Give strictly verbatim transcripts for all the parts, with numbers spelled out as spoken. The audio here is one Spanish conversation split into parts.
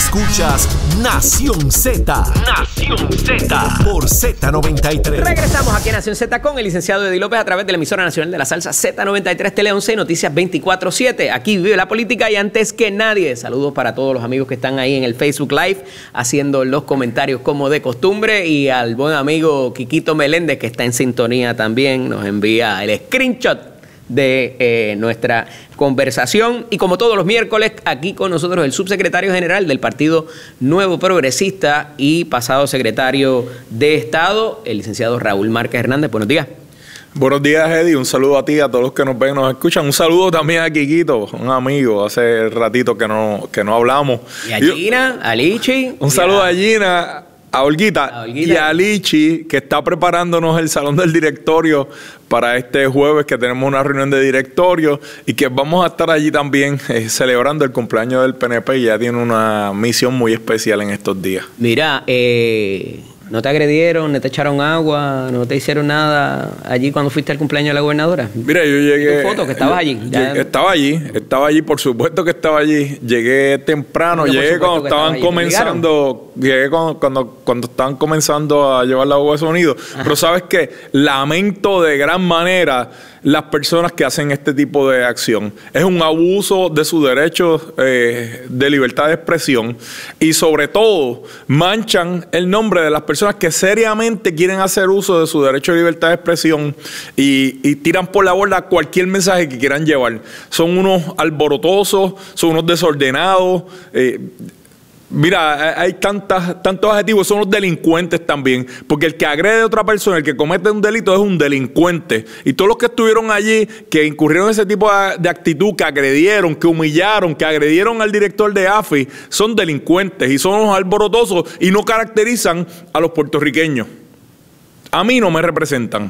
Escuchas Nación Z. Nación Z. Por Z noventa y tres. Regresamos aquí a Nación Z con el licenciado Eddie López a través de la emisora nacional de la salsa Z noventa y tres, Tele once, Noticias veinticuatro siete. Aquí vive la política y antes que nadie, saludos para todos los amigos que están ahí en el Facebook Live haciendo los comentarios como de costumbre, y al buen amigo Quiquito Meléndez, que está en sintonía también, nos envía el screenshot de eh, nuestra conversación. Y como todos los miércoles, aquí con nosotros el subsecretario general del Partido Nuevo Progresista y pasado secretario de Estado, el licenciado Raúl Márquez Hernández. Buenos días. Buenos días, Eddie. Un saludo a ti, a todos los que nos ven y nos escuchan. Un saludo también a Quiquito, un amigo. Hace ratito que no, que no hablamos. Y a Gina, a Lichi. Un saludo a Gina, a Olguita, a Olguita y a Lichi, que está preparándonos el salón del directorio para este jueves, que tenemos una reunión de directorio y que vamos a estar allí también eh, celebrando el cumpleaños del P N P, y ya tiene una misión muy especial en estos días. Mira, eh... ¿no te agredieron, no te echaron agua, no te hicieron nada allí cuando fuiste al cumpleaños de la gobernadora? Mira, yo llegué... ¿Tu foto, que estabas allí? Llegué, estaba allí, estaba allí, por supuesto que estaba allí. Llegué temprano, no, llegué cuando estaban comenzando, llegué cuando, cuando, cuando estaban comenzando a llevar la voz de sonido. Ajá. Pero ¿sabes qué? Lamento de gran manera las personas que hacen este tipo de acción. Es un abuso de sus derechos eh, de libertad de expresión, y sobre todo manchan el nombre de las personas que seriamente quieren hacer uso de su derecho de libertad de expresión y, y tiran por la borda cualquier mensaje que quieran llevar. Son unos alborotosos, son unos desordenados. Eh, Mira, hay tantas, tantos adjetivos, son los delincuentes también, porque el que agrede a otra persona, el que comete un delito, es un delincuente. Y todos los que estuvieron allí, que incurrieron en ese tipo de, de actitud, que agredieron, que humillaron, que agredieron al director de A F I, son delincuentes y son unos alborotosos y no caracterizan a los puertorriqueños. A mí no me representan.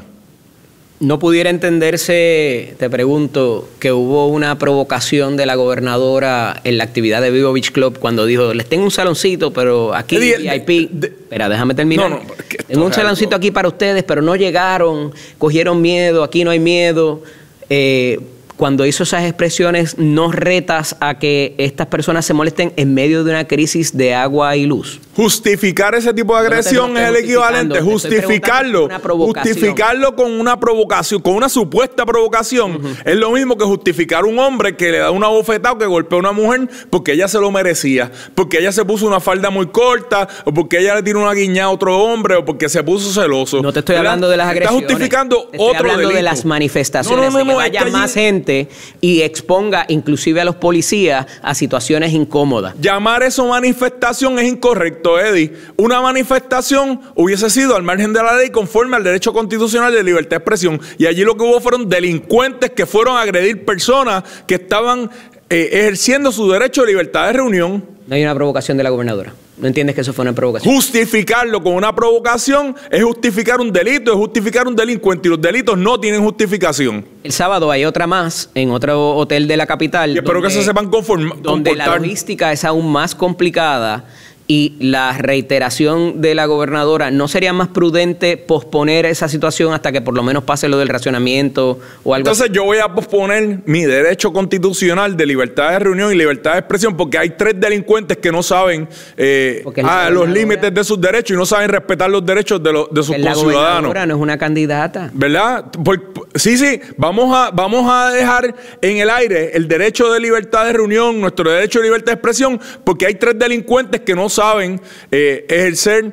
¿No pudiera entenderse, te pregunto, que hubo una provocación de la gobernadora en la actividad de Vivo Beach Club cuando dijo, les tengo un saloncito, pero aquí de, V I P... De, de, Espera, déjame terminar. No, no, tengo un saloncito aquí para ustedes, pero no llegaron, cogieron miedo, aquí no hay miedo. Eh, cuando hizo esas expresiones, ¿no retas a que estas personas se molesten en medio de una crisis de agua y luz? Justificar ese tipo de agresión no te, no te es el equivalente. Justificarlo. Justificarlo con una provocación, con una supuesta provocación, uh-huh. es lo mismo que justificar a un hombre que le da una bofetada o que golpea a una mujer porque ella se lo merecía, porque ella se puso una falda muy corta, o porque ella le tiró una guiñada a otro hombre, o porque se puso celoso. No te estoy ¿verdad? hablando de las agresiones. Está justificando te estoy otro hablando delito. de las manifestaciones. No, no, no, no, que vaya más allí... gente y exponga inclusive a los policías a situaciones incómodas. Llamar eso manifestación es incorrecto, Eddie. Una manifestación hubiese sido al margen de la ley, conforme al derecho constitucional de libertad de expresión, y allí lo que hubo fueron delincuentes que fueron a agredir personas que estaban eh, ejerciendo su derecho de libertad de reunión. No hay una provocación de la gobernadora. ¿No entiendes que eso fue una provocación? Justificarlo con una provocación es justificar un delito, es justificar un delincuente, y los delitos no tienen justificación. El sábado hay otra más en otro hotel de la capital. Y espero donde, que se sepan conformar. Donde comportar. La logística es aún más complicada. Y la reiteración de la gobernadora, ¿no sería más prudente posponer esa situación hasta que por lo menos pase lo del racionamiento o algo Entonces así? Yo voy a posponer mi derecho constitucional de libertad de reunión y libertad de expresión, porque hay tres delincuentes que no saben eh, a los límites de sus derechos y no saben respetar los derechos de, los, de sus conciudadanos. La gobernadora no es una candidata. ¿Verdad? Por, sí, sí, vamos a, vamos a dejar en el aire el derecho de libertad de reunión, nuestro derecho de libertad de expresión, porque hay tres delincuentes que no saben eh, ejercer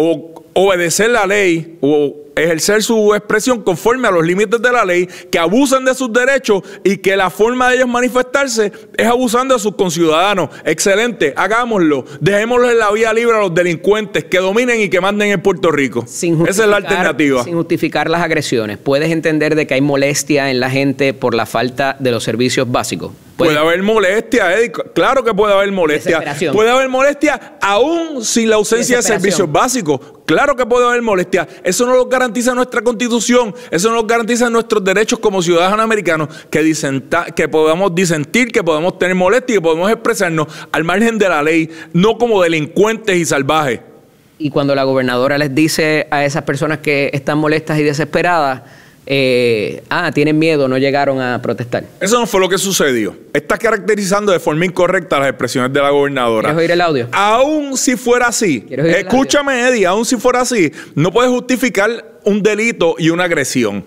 o obedecer la ley o ejercer su expresión conforme a los límites de la ley, que abusan de sus derechos y que la forma de ellos manifestarse es abusando de sus conciudadanos. Excelente, hagámoslo. Dejémoslo en la vía libre a los delincuentes que dominen y que manden en Puerto Rico. Esa es la alternativa. Sin justificar las agresiones, ¿puedes entender de que hay molestia en la gente por la falta de los servicios básicos? Puede haber molestia, Eddie. Claro que puede haber molestia. Puede haber molestia aún sin la ausencia de servicios básicos. Claro que puede haber molestia. Eso no lo garantiza nuestra Constitución. Eso no lo garantiza nuestros derechos como ciudadanos americanos, que, disenta, que podamos disentir, que podamos tener molestia y que podemos expresarnos al margen de la ley, no como delincuentes y salvajes. Y cuando la gobernadora les dice a esas personas que están molestas y desesperadas eh, ah, tienen miedo, no llegaron a protestar. Eso no fue lo que sucedió. Estás caracterizando de forma incorrecta las expresiones de la gobernadora. ¿Quieres oír el audio? Aún si fuera así, escúchame, Eddie, aún si fuera así, no puedes justificar un delito y una agresión.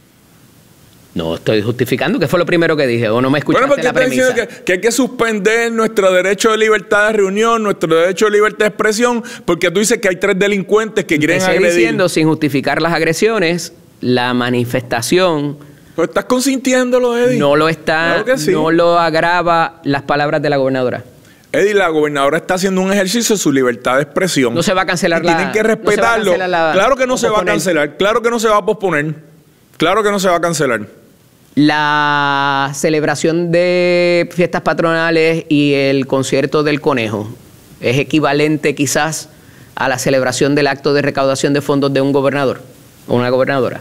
No estoy justificando, que fue lo primero que dije, o no me escuchaste bueno, la premisa. Que, que hay que suspender nuestro derecho de libertad de reunión, nuestro derecho de libertad de expresión, porque tú dices que hay tres delincuentes que quieren agredir. Estoy diciendo, sin justificar las agresiones, la manifestación... Pero estás consintiéndolo, Eddie. No lo está, claro que sí. No lo agrava las palabras de la gobernadora. Eddie, la gobernadora está haciendo un ejercicio de su libertad de expresión. No se va a cancelar y la... Tienen que respetarlo. No la, claro que no se va a cancelar. Claro que no se va a posponer. Claro que no se va a cancelar. La celebración de fiestas patronales y el concierto del conejo es equivalente quizás a la celebración del acto de recaudación de fondos de un gobernador o una gobernadora.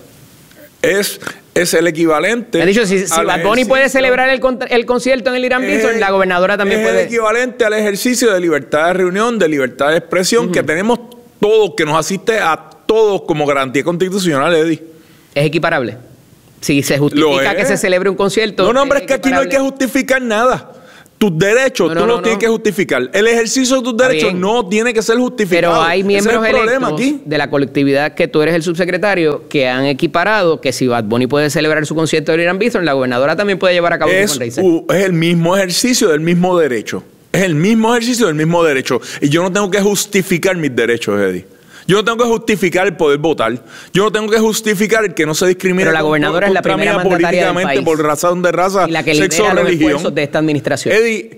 Es, es el equivalente. Me han dicho, si, si Bad Bunny puede celebrar el, el concierto en el Irán Bithorn, la gobernadora también es puede. Es el equivalente al ejercicio de libertad de reunión, de libertad de expresión uh-huh. que tenemos todos, que nos asiste a todos como garantía constitucional, Eddie. Es equiparable. Si se justifica que se celebre un concierto. No, no, hombre, es, es que aquí no hay que justificar nada. Tus derechos, no, no, tú no, los no, tienes no. que justificar. El ejercicio de tus derechos no tiene que ser justificado. Pero hay miembros es electos aquí. de la colectividad que tú eres el subsecretario que han equiparado que si Bad Bunny puede celebrar su concierto de Irán Bithorn, la gobernadora también puede llevar a cabo es, su fundraiser. Es el mismo ejercicio del mismo derecho. Es el mismo ejercicio del mismo derecho. Y yo no tengo que justificar mis derechos, Eddie. Yo no tengo que justificar el poder votar. Yo no tengo que justificar el que no se discrimine. Pero la gobernadora es la primera mandataria del país. Por razón de raza, y la que sexo o los religión. esfuerzos de esta administración. Eddie,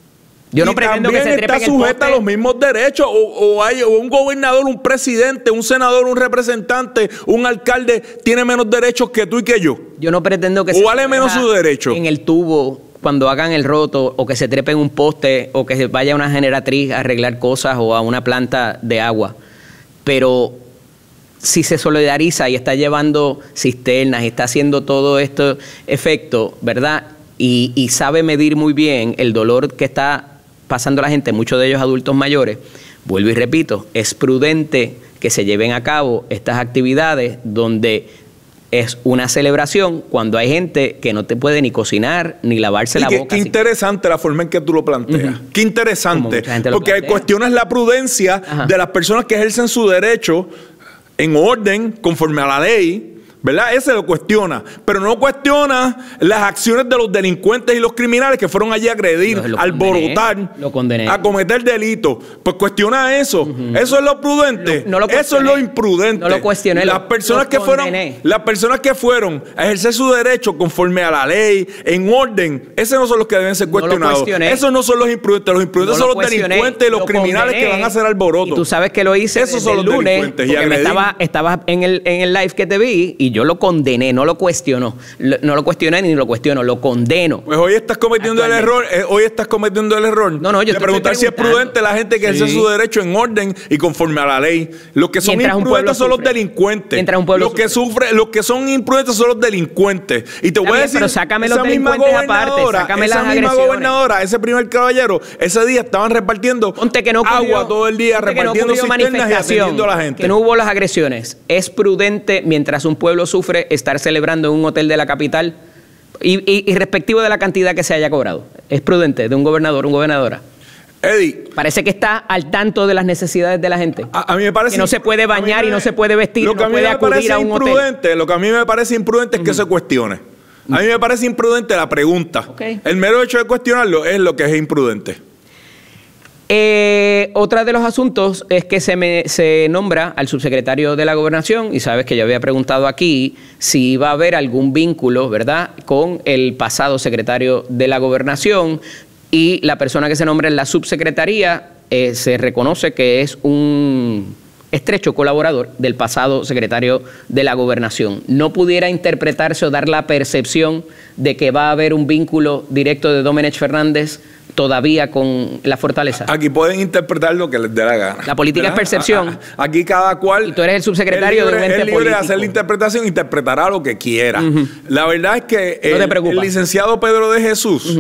yo no pretendo que se trepe está sujeta a los mismos derechos. O, o, hay, o un gobernador, un presidente, un senador, un representante, un alcalde tiene menos derechos que tú y que yo. Yo no pretendo que o se vale menos su derecho. En el tubo cuando hagan el roto o que se trepe en un poste o que se vaya a una generatriz a arreglar cosas o a una planta de agua. Pero si se solidariza y está llevando cisternas y está haciendo todo este efecto, ¿verdad? Y, y sabe medir muy bien el dolor que está pasando la gente, muchos de ellos adultos mayores, vuelvo y repito, es prudente que se lleven a cabo estas actividades donde es una celebración cuando hay gente que no te puede ni cocinar ni lavarse la qué, boca. Qué interesante la forma en que tú lo planteas. Uh-huh. Qué interesante. Porque plantea. cuestionas la prudencia Ajá. de las personas que ejercen su derecho en orden, conforme a la ley, ¿verdad? Ese lo cuestiona, pero no cuestiona las acciones de los delincuentes y los criminales que fueron allí a agredir, lo, lo alborotar, condené, lo condené. a cometer delitos. Pues cuestiona eso. Uh-huh. Eso es lo prudente. No, no lo eso es lo imprudente. No lo cuestioné. Las personas lo que fueron, las personas que fueron a ejercer su derecho conforme a la ley, en orden, esos no son los que deben ser cuestionados. No Esos no son los imprudentes. Los imprudentes no son los delincuentes y los criminales que van a hacer alboroto. Y tú sabes que lo hice esos son los lunes, delincuentes. Porque me estaba, estaba en el en el live que te vi y yo lo condené, no lo cuestiono, no lo cuestioné ni lo cuestiono, lo condeno. Pues hoy estás cometiendo el error, eh, hoy estás cometiendo el error no, no, yo de preguntar si es prudente la gente que ejerce sí. su derecho en orden y conforme a la ley. Los que son mientras imprudentes son sufre. los delincuentes. Un pueblo los que sufre, los que son imprudentes son los delincuentes. Y te voy a decir, pero sácame los delincuentes aparte, sácame esa las misma agresiones. gobernadora, ese primer caballero, ese día estaban repartiendo Ponte que no ocurrió, agua todo el día, repartiendo que no cisternas y atendiendo a la gente. Que no hubo las agresiones. Es prudente, mientras un pueblo sufre, estar celebrando en un hotel de la capital y, y, y respectivo de la cantidad que se haya cobrado. Es prudente de un gobernador, una gobernadora. Eddie, parece que está al tanto de las necesidades de la gente. A, a mí me parece que no se puede bañar me, y no se puede vestir, lo que no a mí puede me acudir a un imprudente, hotel. Lo que a mí me parece imprudente es uh-huh. que se cuestione. A mí me parece imprudente la pregunta. Okay. El mero hecho de cuestionarlo es lo que es imprudente. Eh, otra de los asuntos es que se, me, se nombra al subsecretario de la Gobernación y sabes que yo había preguntado aquí si iba a haber algún vínculo, ¿verdad?, con el pasado secretario de la Gobernación y la persona que se nombra en la subsecretaría eh, se reconoce que es un estrecho colaborador del pasado secretario de la Gobernación. No pudiera interpretarse o dar la percepción de que va a haber un vínculo directo de Domenech Fernández todavía con la fortaleza. Aquí pueden interpretar lo que les dé la gana. La política ¿verdad? Es percepción. Aquí cada cual... Y tú eres el subsecretario libre, de un ente es libre político. de hacer la interpretación, interpretará lo que quiera. Uh-huh. La verdad es que no el, el licenciado Pedro de Jesús, uh-huh.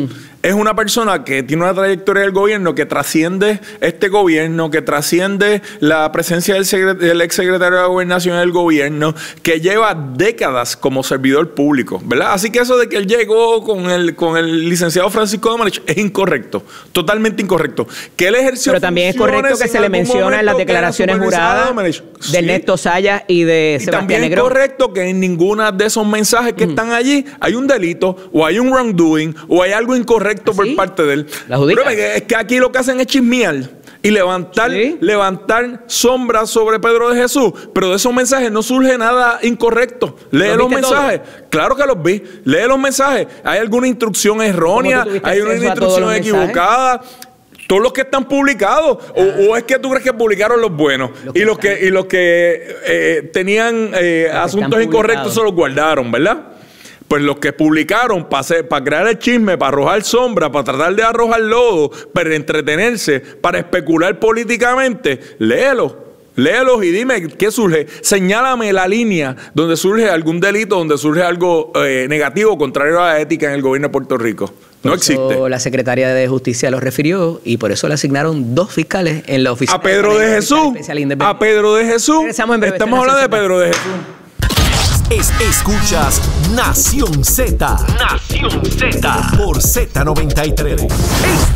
es una persona que tiene una trayectoria del gobierno que trasciende este gobierno, que trasciende la presencia del, secret del exsecretario de Gobernación del gobierno, que lleva décadas como servidor público, ¿verdad? Así que eso de que él llegó con el, con el licenciado Francisco Domenech es incorrecto, totalmente incorrecto. Que él ejerció Pero también es correcto que se le menciona en las declaraciones juradas de sí. Ernesto Sayas y de y Sebastián Negrón. También es correcto que en ninguno de esos mensajes que mm. están allí hay un delito o hay un wrongdoing o hay algo incorrecto ¿Ah, por sí? parte de él. Pero es que aquí lo que hacen es chismear y levantar, ¿Sí? levantar sombras sobre Pedro de Jesús, pero de esos mensajes no surge nada incorrecto. Lee los mensajes. Todo? Claro que los vi. Lee los mensajes. ¿Hay alguna instrucción errónea? ¿Hay una instrucción equivocada? Todos los que están publicados, ah. o, o es que tú crees que publicaron los buenos los y, los que, y los que eh, tenían eh, los asuntos que incorrectos se los guardaron, ¿verdad? Pues los que publicaron para pa crear el chisme, para arrojar sombra, para tratar de arrojar lodo, para entretenerse, para especular políticamente, léelos. Léelos y dime qué surge. Señálame la línea donde surge algún delito, donde surge algo eh, negativo, contrario a la ética en el gobierno de Puerto Rico. No por existe. Eso la Secretaría de Justicia lo refirió y por eso le asignaron dos fiscales en la oficina. A Pedro de, de Jesús. A Pedro de Jesús. Estamos hablando de Pedro de Jesús. Es, escuchas Nación Z. Nación Z. Por Z noventa y tres.